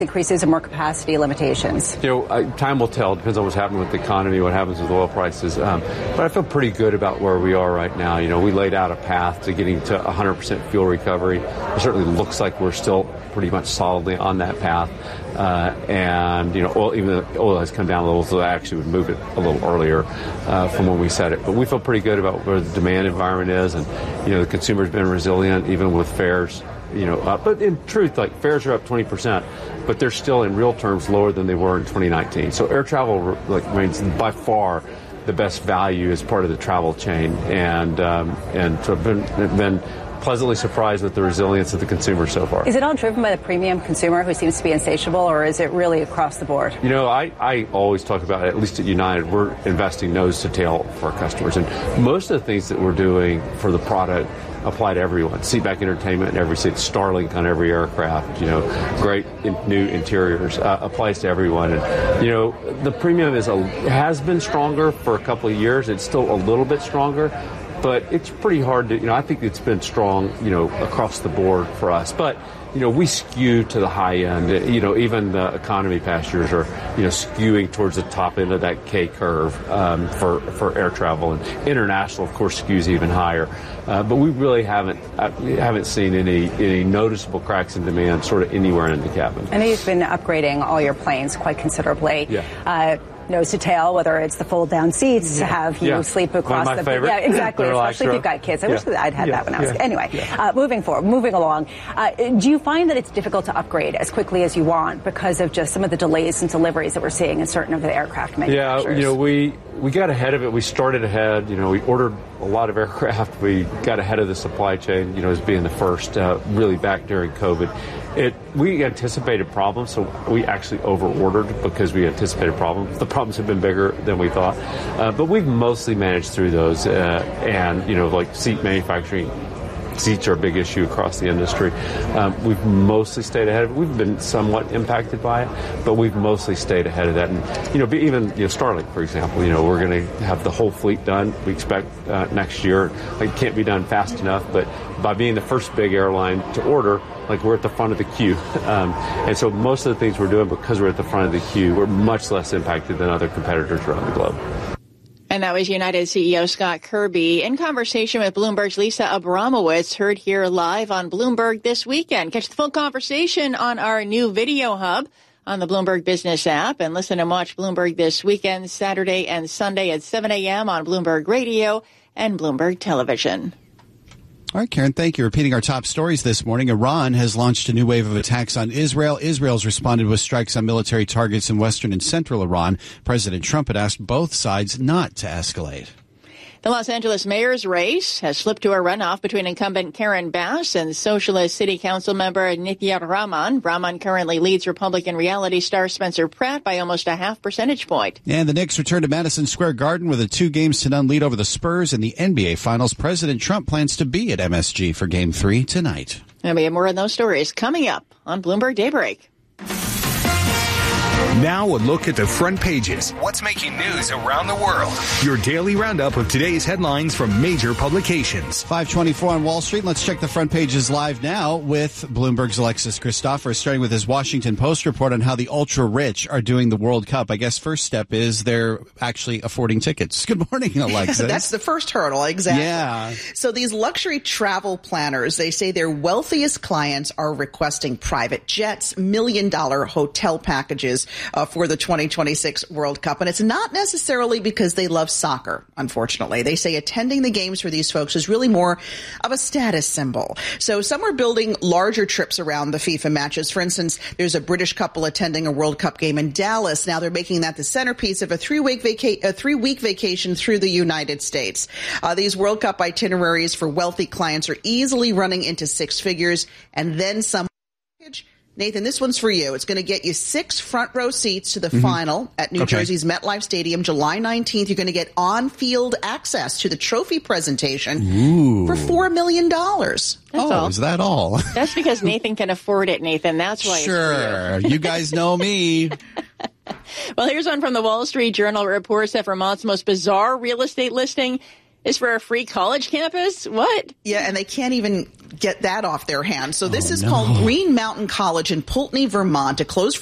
increases and more capacity limitations? Time will tell. It depends on what's happening with the economy, what happens with oil prices. But I feel pretty good about where we are right now. We laid out a path to getting to 100% fuel recovery. It certainly looks like we're still pretty much solidly on that path. And oil, even though oil has come down a little, so I actually would move it a little earlier from when we said it. But we feel pretty good about where the demand environment is. And, the consumer's been resilient, even with fares but in truth, fares are up 20%, but they're still in real terms lower than they were in 2019. So air travel remains by far the best value as part of the travel chain, and so I've been pleasantly surprised with the resilience of the consumer so far. Is it all driven by the premium consumer who seems to be insatiable, or is it really across the board? I always talk about, at least at United, we're investing nose to tail for our customers, and most of the things that we're doing for the product apply to everyone. Seatback entertainment in every seat, Starlink on every aircraft, great new interiors, applies to everyone. And, the premium has been stronger for a couple of years. It's still a little bit stronger, but it's pretty hard to, I think it's been strong, across the board for us. But, we skew to the high end. Even the economy passengers are, skewing towards the top end of that K curve for air travel. And international, of course, skews even higher. But we really haven't seen any noticeable cracks in demand sort of anywhere in the cabin. I know you've been upgrading all your planes quite considerably. Yeah. Nose to tail, whether it's the fold-down seats to have you sleep across one of my favorite. Yeah, exactly. Especially if you've got kids. I wish that I'd had that when I was. Anyway, moving along. Do you find that it's difficult to upgrade as quickly as you want because of just some of the delays and deliveries that we're seeing in certain of the aircraft manufacturers? Yeah, we got ahead of it. We started ahead. We ordered a lot of aircraft. We got ahead of the supply chain. As being the first, really back during COVID. We anticipated problems, so we actually over-ordered because we anticipated problems. The problems have been bigger than we thought, but we've mostly managed through those. And seat manufacturing, seats are a big issue across the industry. We've mostly stayed ahead of it. We've been somewhat impacted by it, but we've mostly stayed ahead of that. And even Starlink, for example, we're going to have the whole fleet done. We expect next year. It can't be done fast enough, but by being the first big airline to order, we're at the front of the queue. And so most of the things we're doing, because we're at the front of the queue, we're much less impacted than other competitors around the globe. And that was United CEO Scott Kirby in conversation with Bloomberg's Lisa Abramowitz, heard here live on Bloomberg this weekend. Catch the full conversation on our new video hub on the Bloomberg Business app, and listen and watch Bloomberg This Weekend, Saturday and Sunday at 7 a.m. on Bloomberg Radio and Bloomberg Television. All right, Karen, thank you. Repeating our top stories this morning, Iran has launched a new wave of attacks on Israel. Israel's responded with strikes on military targets in western and central Iran. President Trump had asked both sides not to escalate. The Los Angeles mayor's race has slipped to a runoff between incumbent Karen Bass and Socialist City Council member Nithya Raman. Raman currently leads Republican reality star Spencer Pratt by almost a half percentage point. And the Knicks return to Madison Square Garden with a 2-0 lead over the Spurs in the NBA Finals. President Trump plans to be at MSG for Game 3 tonight. And we have more on those stories coming up on Bloomberg Daybreak. Now a look at the front pages. What's making news around the world? Your daily roundup of today's headlines from major publications. 5:24 on Wall Street. Let's check the front pages live now with Bloomberg's Alexis Christopher, starting with his Washington Post report on how the ultra-rich are doing the World Cup. I guess first step is they're actually affording tickets. Good morning, Alexis. That's the first hurdle, exactly. Yeah. So these luxury travel planners, they say their wealthiest clients are requesting private jets, million-dollar hotel packages for the 2026 World Cup. And it's not necessarily because they love soccer, unfortunately. They say attending the games for these folks is really more of a status symbol. So some are building larger trips around the FIFA matches. For instance, there's a British couple attending a World Cup game in Dallas. Now they're making that the centerpiece of a three-week vacation through the United States. These World Cup itineraries for wealthy clients are easily running into six figures, and then some. Nathan, this one's for you. It's going to get you 6 front row seats to the final at New Jersey's MetLife Stadium, July 19th. You're going to get on-field access to the trophy presentation for $4 million. That's all. Is that all? That's because Nathan can afford it, Nathan. That's why. Sure. You guys know me. Well, here's one from the Wall Street Journal. It reports that Vermont's most bizarre real estate listing is for a free college campus? What? Yeah, and they can't even get that off their hands. So this is called Green Mountain College in Pulteney, Vermont. It closed